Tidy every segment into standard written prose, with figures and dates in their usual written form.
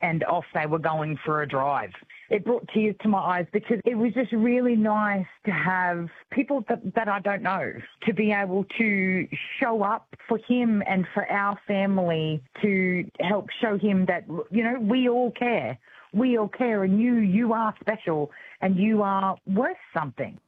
and off they were going for a drive. It brought tears to my eyes because it was just really nice to have people that I don't know to be able to show up for him and for our family to help show him that, you know, we all care. We all care, and you are special and you are worth something.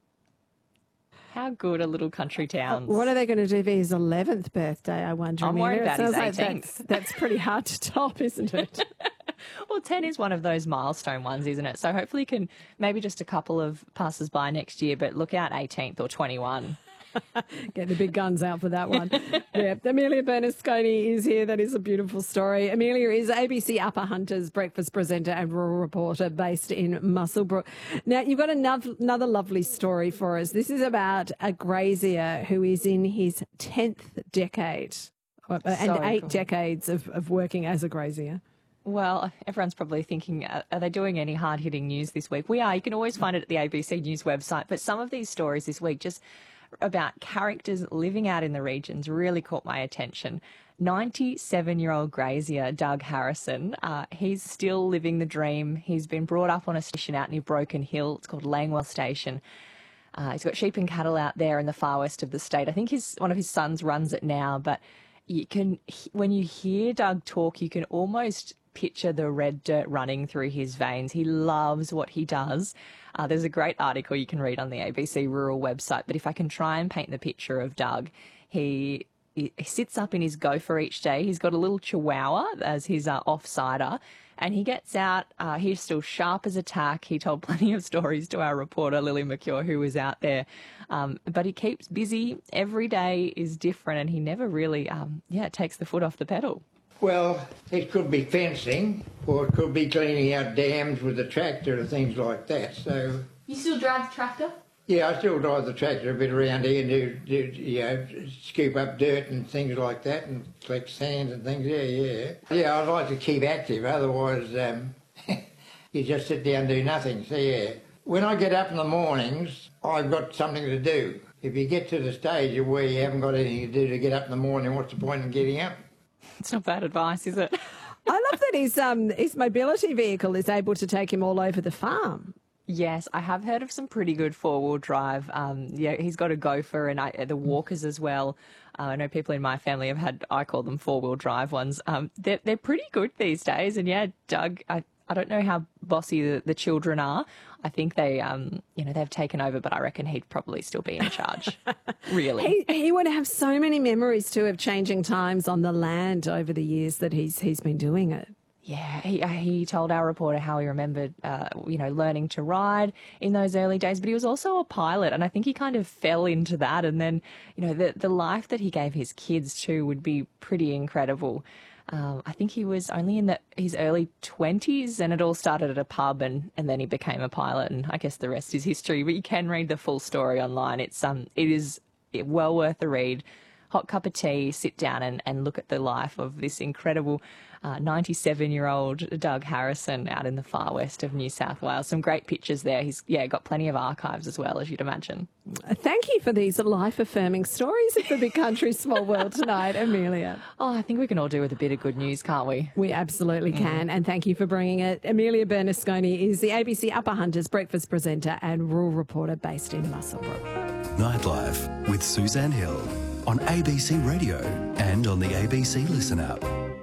How good are little country towns? What are they going to do for his 11th birthday, I wonder? I'm worried about his 18th. That's pretty hard to top, isn't it? Well, 10 is one of those milestone ones, isn't it? So hopefully you can maybe just a couple of passers-by next year, but look out 18th or 21. Get the big guns out for that one. Yeah, Amelia Bernasconi is here. That is a beautiful story. Amelia is ABC Upper Hunters breakfast presenter and rural reporter based in Muswellbrook. Now, you've got another lovely story for us. This is about a grazier who is in his 10th decade and 8 decades of working as a grazier. Well, everyone's probably thinking, are they doing any hard-hitting news this week? We are. You can always find it at the ABC News website. But some of these stories this week just about characters living out in the regions really caught my attention. 97-year-old grazier Doug Harrison, he's still living the dream. He's been brought up on a station out near Broken Hill. It's called Langwell Station. He's got sheep and cattle out there in the far west of the state. I think one of his sons runs it now, but when you hear Doug talk, you can almost picture the red dirt running through his veins. He loves what he does. There's a great article you can read on the ABC Rural website, but if I can try and paint the picture of Doug, he sits up in his gopher each day. He's got a little chihuahua as his off-sider, and he gets out. He's still sharp as a tack. He told plenty of stories to our reporter, Lily McCure, who was out there. But he keeps busy. Every day is different, and he never really takes the foot off the pedal. Well, it could be fencing, or it could be cleaning out dams with the tractor and things like that. So you still drive the tractor? Yeah, I still drive the tractor a bit around here and scoop up dirt and things like that and collect sand and things. Yeah, I like to keep active. Otherwise, you just sit down and do nothing. So yeah, when I get up in the mornings, I've got something to do. If you get to the stage where you haven't got anything to do to get up in the morning, what's the point in getting up? It's not bad advice, is it? I love that his mobility vehicle is able to take him all over the farm. Yes, I have heard of some pretty good four-wheel drive. He's got a gopher and the walkers as well. I know people in my family have had, I call them four-wheel drive ones. They're pretty good these days. And yeah, Doug, I don't know how bossy the children are. I think they've taken over, but I reckon he'd probably still be in charge. Really. He would have so many memories too of changing times on the land over the years that he's been doing it. Yeah, he told our reporter how he remembered, learning to ride in those early days, but he was also a pilot, and I think he kind of fell into that. And then, the life that he gave his kids too would be pretty incredible. I think he was only in his early 20s, and it all started at a pub, and then he became a pilot, and I guess the rest is history. But you can read the full story online. It is well worth a read. Hot cup of tea, sit down and look at the life of this incredible 97-year-old Doug Harrison out in the far west of New South Wales. Some great pictures there. He's got plenty of archives as well, as you'd imagine. Thank you for these life-affirming stories of the big country, small world tonight, Amelia. Oh, I think we can all do with a bit of good news, can't we? We absolutely can, and thank you for bringing it. Amelia Bernasconi is the ABC Upper Hunters breakfast presenter and rural reporter based in Muswellbrook. Nightlife with Suzanne Hill on ABC Radio and on the ABC Listen app.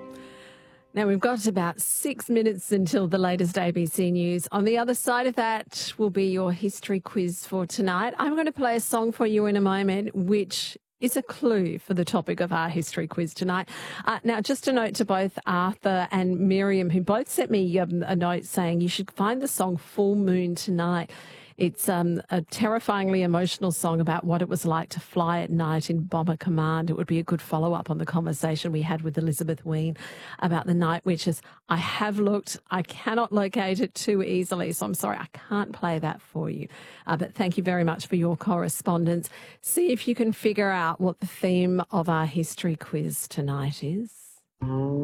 Now, we've got about 6 minutes until the latest ABC News. On the other side of that will be your history quiz for tonight. I'm going to play a song for you in a moment, which is a clue for the topic of our history quiz tonight. Now, just a note to both Arthur and Miriam, who both sent me a note saying you should find the song Full Moon Tonight. It's a terrifyingly emotional song about what it was like to fly at night in Bomber Command. It would be a good follow-up on the conversation we had with Elizabeth Ween about the Night Witches. I have looked. I cannot locate it too easily, so I'm sorry, I can't play that for you. But thank you very much for your correspondence. See if you can figure out what the theme of our history quiz tonight is.